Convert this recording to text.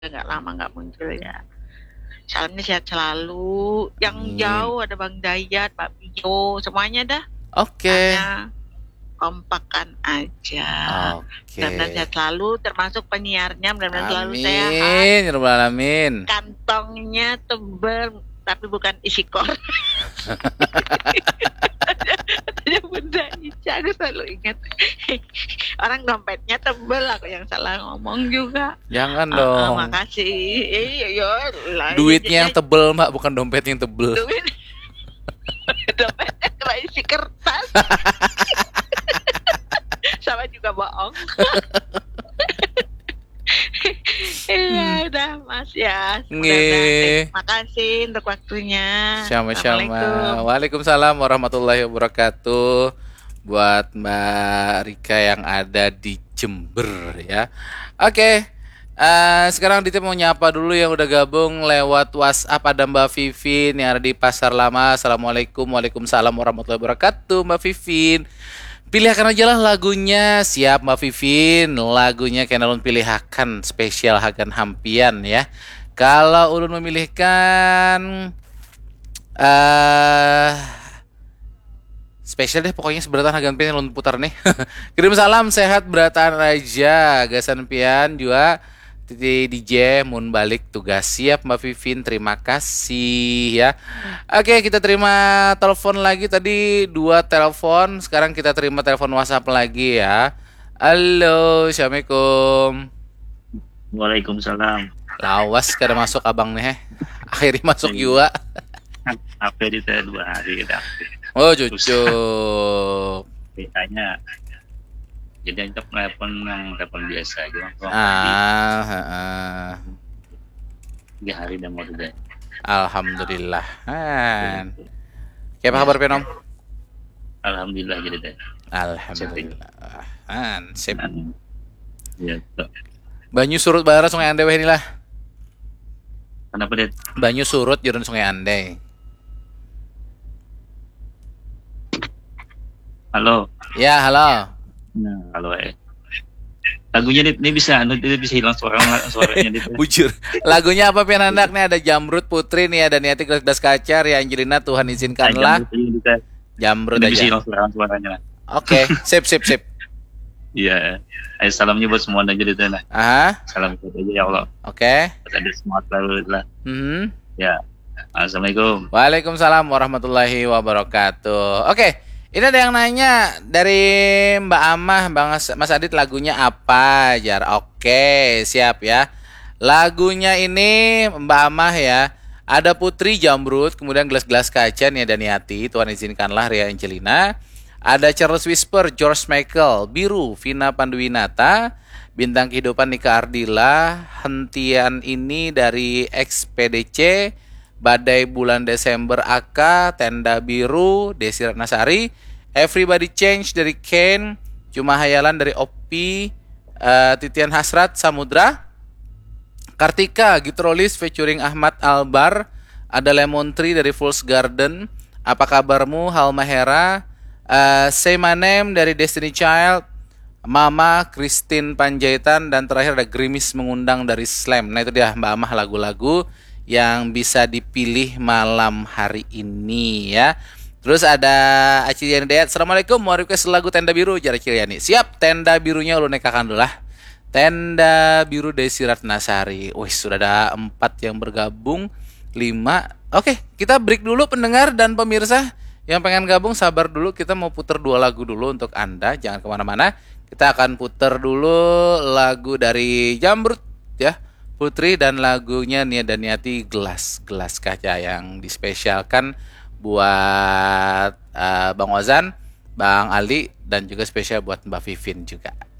nggak lama nggak muncul ya. Salamnya sehat selalu. Yang Amin. jauh ada Bang Dayat, Pak Pijo, semuanya dah. Oke. Tanya kompakan aja. Mudah-mudahan Oke. sehat selalu, termasuk penyiarnya mudah-mudahan selalu sehat. Amin. Ya Rabbal alamin. Kantongnya tebal, tapi bukan isi kor. Katanya Bunda Ica, aku selalu ingat. Orang dompetnya tebel, aku yang salah ngomong juga. Jangan dong. Makasih. Iya, iya, lah, Duitnya yang tebel, Mbak, bukan dompet yang tebel. duit dompetnya cuma isi kertas. Sama juga bohong. Iya, udah Mas ya. Mudah-mudahan. Nggih. Makasih untuk waktunya. Sama-sama. Assalamualaikum. Waalaikumsalam warahmatullahi wabarakatuh. Buat Mbak Rika yang ada di Jember ya. Oke. Sekarang Diti mau nyapa dulu yang udah gabung lewat WhatsApp. Ada Mbak Vivin yang ada di Pasar Lama. Assalamualaikum. Waalaikumsalam warahmatullahi wabarakatuh Mbak Vivin. Pilihakan aja lah lagunya. Siap Mbak Vivin. Lagunya Kenalun Pilihakan spesial Hagan Hampian ya. Kalau ulun memilihkan eh spesial deh pokoknya seberatan Hagan Pian yang ulun putar nih. Kirim salam sehat berataan aja. Gasan Pian juga Titi DJ Mun balik tugas siap Mbak Vivin, terima kasih ya. Oke, kita terima telepon lagi tadi dua telepon, sekarang kita terima telepon WhatsApp lagi ya. Halo, assalamualaikum. Waalaikumsalam. Lawas kada masuk abang nih, akhirnya masuk Iya. juga. Apa di 2 hari kita Oh terus cucuk. ditanya. Jadi kita telepon biasa aja. Orang tadi Ah, 3 hari dan mau tidak. alhamdulillah. Kayak apa kabar Ya, Penom? alhamdulillah jadi deh. Setting. Alhamdulillah. Sip. Ya, Banyu surut bara Sungai Andai weh inilah. kenapa deh? Banyu surut jurun Sungai Andai. Halo. Ya, halo. Nah, halo lagunya ini bisa hilang suaranya gitu. Bujur. Lagunya apa pian hendak nih? Ada Jamrut Putri nih, ada Niati Gelas Kacar, ya Angelina Tuhan izinkanlah. Jamrut Ini bisa aja. hilang suaranya. Oke, sip sip sip. Iya. Salamnya buat semua aja di sana. Aha, Salam buat aja ya Allah. oke. Ada semangat lalu lah. Mhm. Ya. Assalamualaikum. Waalaikumsalam warahmatullahi wabarakatuh. Oke, ini ada yang nanya dari Mbak Amah, Mas Adit lagunya apa, Jar? Oke, siap ya. Lagunya ini Mbak Amah ya. Ada Putri Jamrut, kemudian gelas-gelas kaca nih ada Niati, Tuhan izinkanlah Ria Angelina. Ada Charles Whisper, George Michael, Biru, Vina Panduwinata, Bintang Kehidupan Nika Ardila, Hentian ini dari XPDC, Badai Bulan Desember AK, Tenda Biru, Desi Ratnasari, Everybody Change dari Ken, Cuma Hayalan dari Oppi, Titian Hasrat Samudra, Kartika Gitrolis featuring Ahmad Albar, ada Lemon Tree dari Fool's Garden, Apa Kabarmu Halma Hera, Say My Name dari Destiny Child, Mama Christine Panjaitan, dan terakhir ada Grimis Mengundang dari Slam. Nah itu dia Mbak Amah lagu-lagu yang bisa dipilih malam hari ini ya. Terus ada Aciliani Dayat. Assalamualaikum, mau request lagu Tenda Biru Jar Aciliani. Siap, Tenda Birunya ulun nekakan dulu lah. Tenda Biru Desi Ratnasari. Wih, sudah ada 4 yang bergabung, 5. Oke, kita break dulu pendengar dan pemirsa. Yang pengen gabung sabar dulu, kita mau putar 2 lagu dulu untuk Anda. Jangan kemana-mana. Kita akan putar dulu lagu dari Jamrut ya, Putri, dan lagunya Nia Daniati Gelas Kaca yang dispesialkan buat Bang Ozan, Bang Ali, dan juga spesial buat Mbak Vivin juga.